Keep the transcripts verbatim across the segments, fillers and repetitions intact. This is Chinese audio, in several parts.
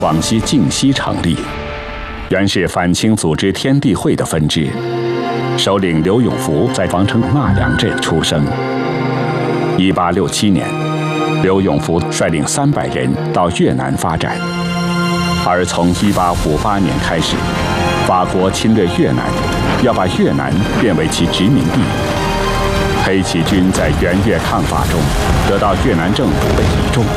广西靖西成立，原是反清组织天地会的分支。首领刘永福在防城纳良镇出生。一八六七年，刘永福率领三百人到越南发展，而从一八五八年开始，法国侵略越南，要把越南变为其殖民地。黑旗军在援越抗法中得到越南政府的倚重。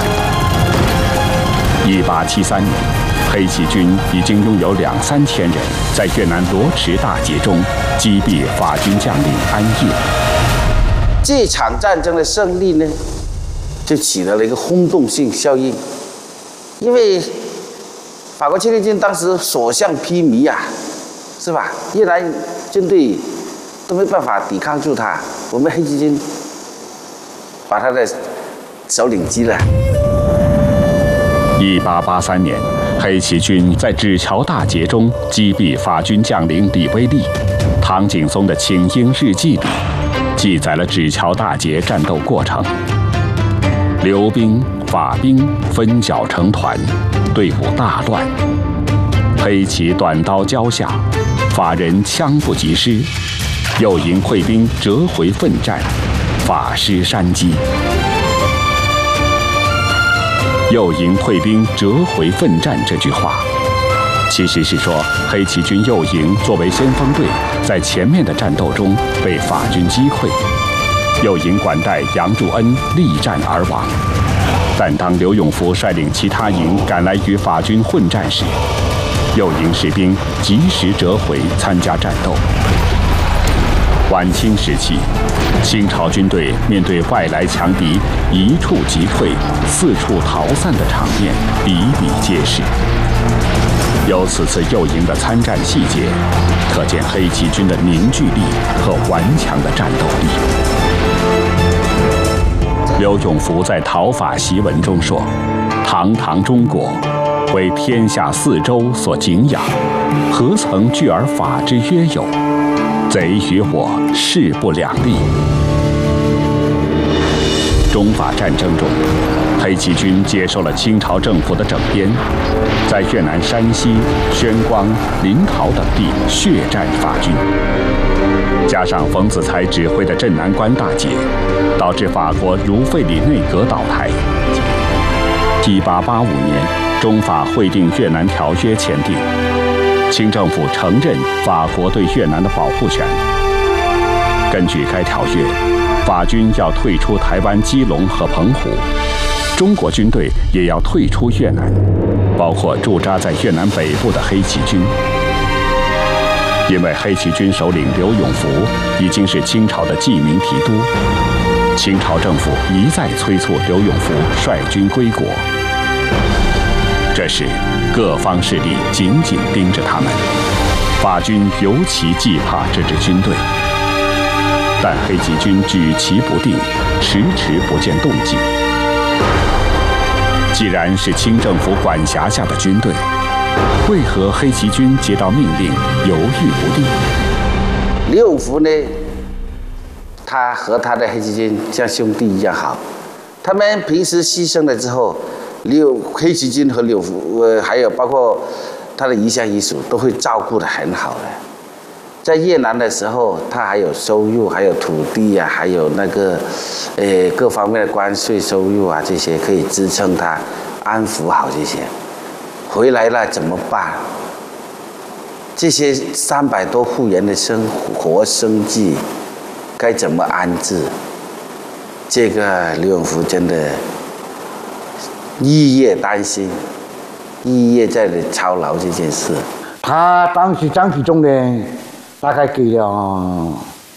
一八七三年，黑旗军已经拥有两三千人，在越南罗池大捷中击毙法军将领安业。 这场战争的胜利呢，就起到了一个轰动性效应，因为法国侵略军当时所向披靡啊，是吧？越南军队都没办法抵抗住他，我们黑旗军把他的首领击了。 一八八三年，黑旗军在纸桥大捷中击毙法军将领李威利。唐景崧的《请缨日记》里记载了纸桥大捷战斗过程。刘兵、法兵分剿成团，队伍大乱。黑旗短刀交下，法人枪不及施。右营会兵折回奋战，法师山击。右营会兵折回奋战这句话，其实是说黑旗军右营作为先锋队，在前面的战斗中被法军击溃，右营管带杨柱恩力战而亡。但当刘永福率领其他营赶来与法军混战时，右营士兵及时折回参加战斗。晚清时期，清朝军队面对外来强敌一触即溃、四处逃散的场面比比皆是。由此次右营的参战细节，可见黑旗军的凝聚力和顽强的战斗力。刘永福在讨法檄文中说：“堂堂中国，为天下四周所敬仰，何曾惧而法之约有？贼与我势不两立。”中法战争中，黑旗军接受了清朝政府的整编，在越南山西、宣光、临洮等地血战法军。加上冯子材指挥的镇南关大捷，导致法国如费里内阁倒台。一八八五年，中法会定越南条约签订，清政府承认法国对越南的保护权。根据该条约，法军要退出台湾基隆和澎湖，中国军队也要退出越南，包括驻扎在越南北部的黑旗军。因为黑旗军首领刘永福已经是清朝的记名提督，清朝政府一再催促刘永福率军归国。这时，各方势力紧紧盯着他们，法军尤其忌怕这支军队。但黑旗军举棋不定，迟迟不见动静。既然是清政府管辖下的军队，为何黑旗军接到命令犹豫不定？ 刘永福呢，他和他的黑旗军像兄弟一样好，他们平时牺牲了之后，刘黑旗军和刘福呃还有包括他的姨乡姨叔都会照顾得很好的。在越南的时候，他还有收入，还有土地啊，还有那个，呃，各方面的关税收入啊，这些可以支撑他安抚好这些。回来了怎么办？这些三百多户人的生活生计该怎么安置？这个刘永福真的日夜担心，日夜在操劳这件事。 他当时张启忠呢，大概给了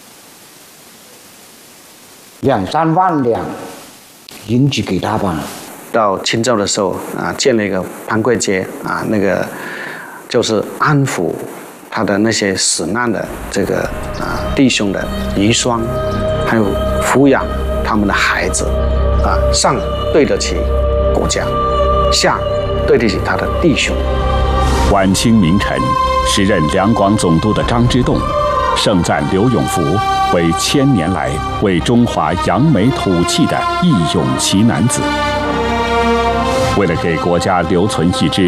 两三万两银子给他吧。 到清州的时候啊，建了一个潘贵街啊，那个就是安抚他的那些死难的这个啊弟兄的遗孀，还有抚养他们的孩子啊，上对得起国家，下对得起他的弟兄。 晚清名臣，时任两广总督的张之洞，盛赞刘永福为千年来为中华扬眉吐气的义勇奇男子。 为了给国家留存一支